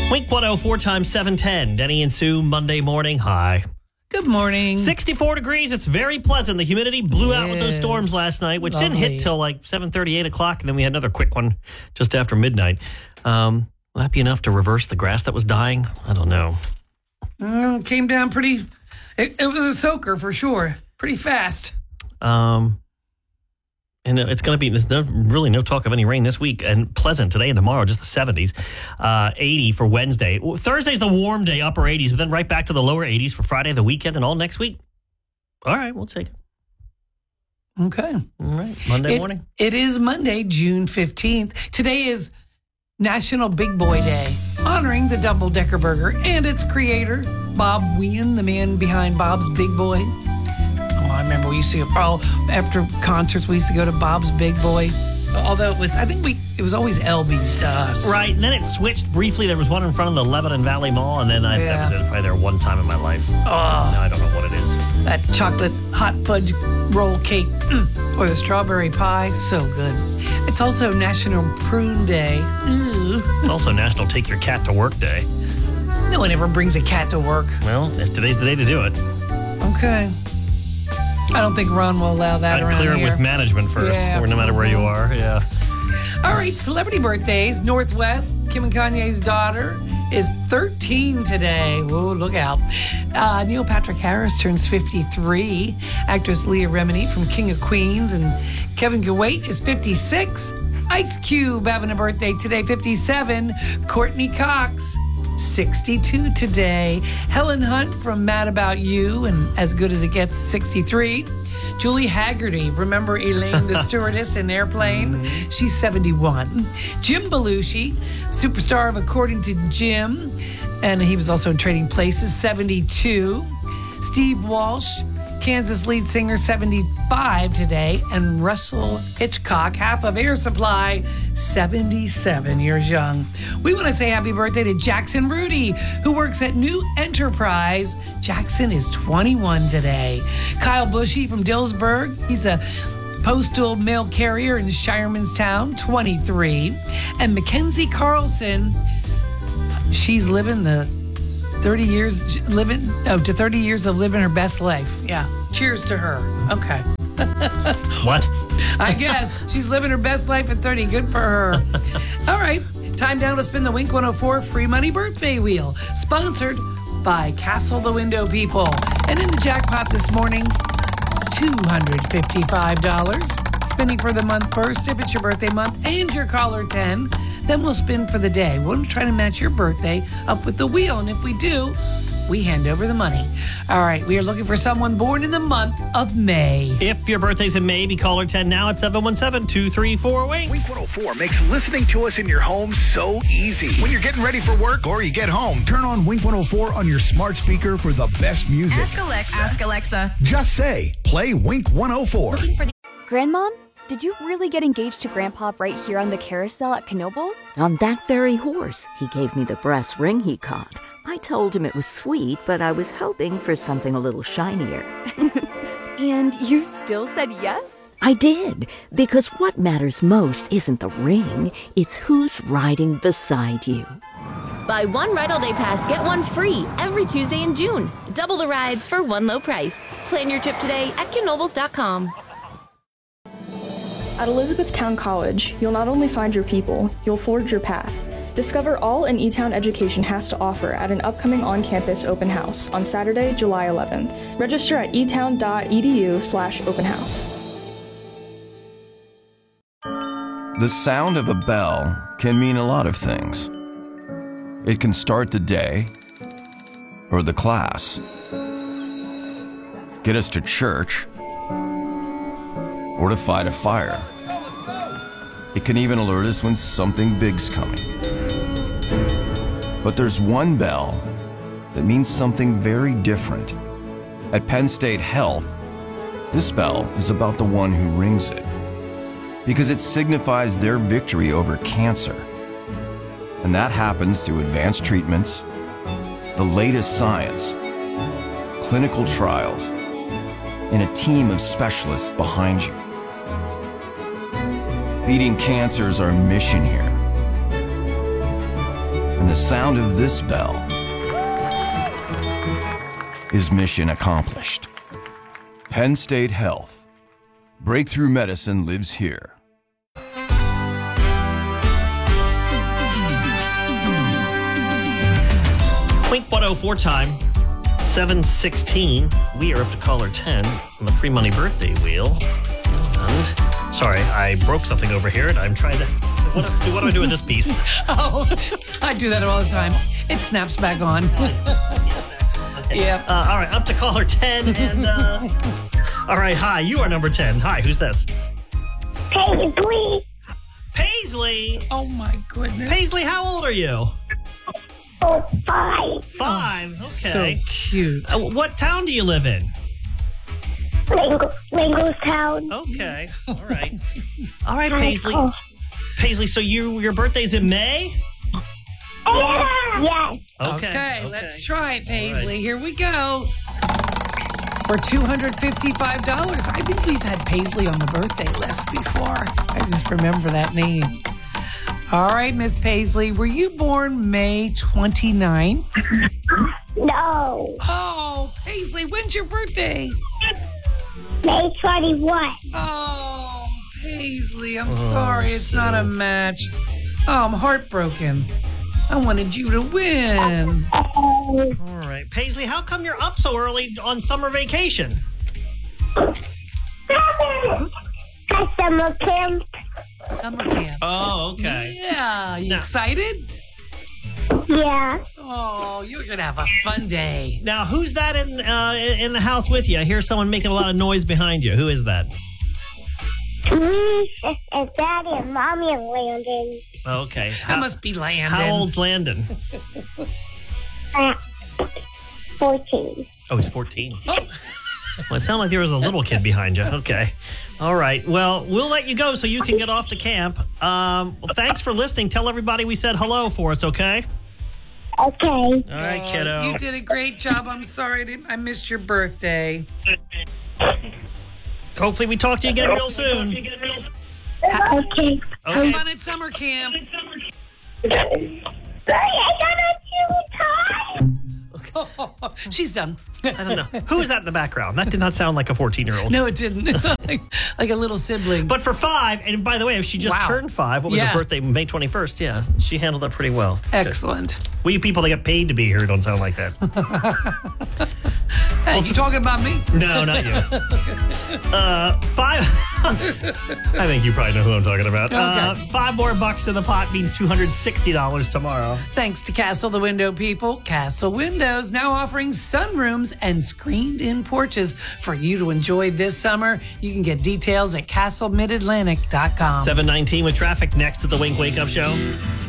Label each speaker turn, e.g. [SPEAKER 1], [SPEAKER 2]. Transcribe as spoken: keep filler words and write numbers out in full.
[SPEAKER 1] Wink one oh four times seven ten. Denny and Sue, Monday morning. Hi.
[SPEAKER 2] Good morning.
[SPEAKER 1] sixty-four degrees. It's very pleasant. The humidity blew out with those
[SPEAKER 2] Yes.
[SPEAKER 1] storms last night, which
[SPEAKER 2] Lovely.
[SPEAKER 1] didn't hit till like seven thirty, eight o'clock. And then we had another quick one just after midnight. Um, will that be enough to reverse the grass that was dying? I don't know.
[SPEAKER 2] Mm, came down pretty, it, it was a soaker for sure. Pretty fast.
[SPEAKER 1] Um, and it's going to be, there's no, really no talk of any rain this week, and pleasant today and tomorrow, just the seventies. Uh, eighty for Wednesday. Well, Thursday's the warm day, upper eighties, but then right back to the lower eighties for Friday, the weekend, and all next week. All right, we'll take it.
[SPEAKER 2] Okay.
[SPEAKER 1] All right, Monday
[SPEAKER 2] It-
[SPEAKER 1] morning.
[SPEAKER 2] It is Monday, June fifteenth. Today is National Big Boy Day, honoring the Double Decker Burger and its creator, Bob Wien, the man behind Bob's Big Boy. Oh, I remember we used to, oh, after concerts, we used to go to Bob's Big Boy. Although it was, I think we, it was always Elby's to us.
[SPEAKER 1] Right, and then it switched briefly. There was one in front of the Lebanon Valley Mall, and then I,
[SPEAKER 2] Yeah.
[SPEAKER 1] that was it, probably there one time in my life.
[SPEAKER 2] Oh,
[SPEAKER 1] Now I don't know what it is.
[SPEAKER 2] that chocolate hot fudge roll cake mm, or the strawberry pie, so good. It's also National Prune Day. Ooh.
[SPEAKER 1] It's also National Take Your Cat to Work Day.
[SPEAKER 2] No one ever brings a cat to work.
[SPEAKER 1] Well, today's the day to do it.
[SPEAKER 2] Okay. I don't think Ron will allow that
[SPEAKER 1] I'd
[SPEAKER 2] around
[SPEAKER 1] clear it
[SPEAKER 2] here.
[SPEAKER 1] with management first,
[SPEAKER 2] Yeah.
[SPEAKER 1] or no matter where you are. Yeah.
[SPEAKER 2] All right, celebrity birthdays. Northwest, Kim and Kanye's daughter, is thirteen today. Whoa, look out. Uh, Neil Patrick Harris turns fifty-three. Actress Leah Remini from King of Queens and Kevin Gewait is fifty-six. Ice Cube having a birthday today, fifty-seven. Courtney Cox, sixty-two today. Helen Hunt from Mad About You and As Good As It Gets, sixty-three. Julie Haggerty, remember Elaine the stewardess in Airplane? She's seventy-one. Jim Belushi, superstar of According to Jim, and he was also in Trading Places, seventy-two. Steve Walsh, Kansas lead singer, seventy-five today. And Russell Hitchcock, half of Air Supply, seventy-seven years young. We want to say happy birthday to Jackson Rudy, who works at New Enterprise. Jackson is twenty-one today. Kyle Bushy from Dillsburg, he's a postal mail carrier in Shiremanstown, twenty-three. And Mackenzie Carlson, she's living the thirty years living oh to thirty years of living her best life. Yeah. Cheers to her. Okay.
[SPEAKER 1] What?
[SPEAKER 2] I guess she's living her best life at thirty. Good for her. All right. Time now to spin the Wink one oh four free money birthday wheel. Sponsored by Castle the Window People. And in the jackpot this morning, two hundred fifty-five dollars. Spinning for the month first if it's your birthday month and your caller ten. Then we'll spin for the day. We'll try to match your birthday up with the wheel. And if we do, we hand over the money. All right, we are looking for someone born in the month of May.
[SPEAKER 1] If your birthday's in May, be caller ten now at seven one seven, two three four, wink.
[SPEAKER 3] Wink one oh four makes listening to us in your home so easy. When you're getting ready for work or you get home, turn on Wink one oh four on your smart speaker for the best music.
[SPEAKER 4] Ask Alexa. Ask Alexa.
[SPEAKER 3] Just say, play Wink one oh four.
[SPEAKER 5] Grandmom, did you really get engaged to Grandpa right here on the carousel at Knoebels?
[SPEAKER 6] On that very horse. He gave me the brass ring he caught. I told him it was sweet, but I was hoping for something a little shinier.
[SPEAKER 5] And you still said yes?
[SPEAKER 6] I did, because what matters most isn't the ring, it's who's riding beside you.
[SPEAKER 7] Buy one Ride All Day Pass, get one free every Tuesday in June. Double the rides for one low price. Plan your trip today at knoebels dot com.
[SPEAKER 8] At Elizabethtown College, you'll not only find your people, you'll forge your path. Discover all an E-Town education has to offer at an upcoming on-campus open house on Saturday, July eleventh. Register at etown dot e d u slash open house.
[SPEAKER 9] The sound of a bell can mean a lot of things. It can start the day or the class, get us to church, or to fight a fire. It can even alert us when something big's coming. But there's one bell that means something very different. At Penn State Health, this bell is about the one who rings it, because it signifies their victory over cancer. And that happens through advanced treatments, the latest science, clinical trials, and a team of specialists behind you. Beating cancer is our mission here. And the sound of this bell is mission accomplished. Penn State Health. Breakthrough medicine lives here.
[SPEAKER 1] Wink one oh four time, seven sixteen. We are up to caller ten on the free money birthday wheel. And, sorry, I broke something over here, and I'm trying to... What, what do I do with this piece?
[SPEAKER 2] Oh, I do that all the time. It snaps back on.
[SPEAKER 1] Okay.
[SPEAKER 2] Yeah.
[SPEAKER 1] Uh, all right, up to caller ten. And, uh, all right, hi, you are number ten. Hi, who's this?
[SPEAKER 4] Paisley.
[SPEAKER 1] Paisley?
[SPEAKER 2] Oh, my goodness.
[SPEAKER 1] Paisley, how old are you?
[SPEAKER 4] Oh, five.
[SPEAKER 1] Five,
[SPEAKER 2] So
[SPEAKER 1] okay.
[SPEAKER 2] cute.
[SPEAKER 1] Uh, what town do you live in?
[SPEAKER 4] Lingo, Lingostown.
[SPEAKER 1] Okay, all right. All right, Paisley. Paisley, so you your birthday's in May?
[SPEAKER 4] Yeah. Yes.
[SPEAKER 1] Okay.
[SPEAKER 2] Okay, let's try it, Paisley.
[SPEAKER 1] right.
[SPEAKER 2] Here we go. For two hundred fifty-five dollars. I think we've had Paisley on the birthday list before. I just remember that name. All right, Miss Paisley, were you born May twenty-ninth?
[SPEAKER 4] No.
[SPEAKER 2] Oh, Paisley, when's your birthday?
[SPEAKER 4] May twenty-one.
[SPEAKER 2] Oh, Paisley, I'm sorry. It's not a match. Oh, I'm heartbroken. I wanted you to win.
[SPEAKER 4] Oh.
[SPEAKER 1] All right. Paisley, how come you're up so early on summer vacation?
[SPEAKER 4] Summer camp.
[SPEAKER 2] Summer camp.
[SPEAKER 1] Oh, okay.
[SPEAKER 2] Yeah, you
[SPEAKER 1] Now-
[SPEAKER 2] excited?
[SPEAKER 4] Yeah.
[SPEAKER 2] Oh, you're going to have a fun day.
[SPEAKER 1] Now, who's that in uh, in the house with you? I hear someone making a lot of noise behind you. Who is that?
[SPEAKER 4] Me and Daddy and Mommy and Landon.
[SPEAKER 1] Okay.
[SPEAKER 2] That must be Landon.
[SPEAKER 1] How old's Landon?
[SPEAKER 4] Uh, fourteen.
[SPEAKER 1] Oh, he's fourteen. Well, it sounded like there was a little kid behind you. Okay. All right. Well, we'll let you go so you can get off to camp. Um, well, thanks for listening. Tell everybody we said hello for us, okay?
[SPEAKER 4] Okay.
[SPEAKER 1] All right,
[SPEAKER 2] Oh,
[SPEAKER 1] kiddo.
[SPEAKER 2] you did a great job. I'm sorry to, I missed your birthday.
[SPEAKER 1] Hopefully we talk to you again real soon.
[SPEAKER 4] Okay.
[SPEAKER 1] Okay.
[SPEAKER 2] Have fun at summer camp.
[SPEAKER 4] Sorry, I got a two time.
[SPEAKER 2] She's done.
[SPEAKER 1] I don't know. Who is that in the background? That did not sound like a fourteen-year-old.
[SPEAKER 2] No, it didn't. It's like, like a little sibling.
[SPEAKER 1] But for five, and by the way, if she just
[SPEAKER 2] Wow.
[SPEAKER 1] turned five, what was
[SPEAKER 2] Yeah.
[SPEAKER 1] her birthday? May twenty-first. Yeah, she handled that pretty well.
[SPEAKER 2] Excellent.
[SPEAKER 1] We people that get paid to be here don't sound like that.
[SPEAKER 2] Hey, you talking about me?
[SPEAKER 1] No, not you. Uh, five. I think you probably know who I'm talking about. Uh,
[SPEAKER 2] Okay.
[SPEAKER 1] five more bucks in the pot means two hundred sixty dollars tomorrow.
[SPEAKER 2] Thanks to Castle the Window people. Castle Windows now offering sunrooms and screened-in porches for you to enjoy this summer. You can get details at castle mid atlantic dot com.
[SPEAKER 1] seven nineteen with traffic next to the Wink Wake Up Show.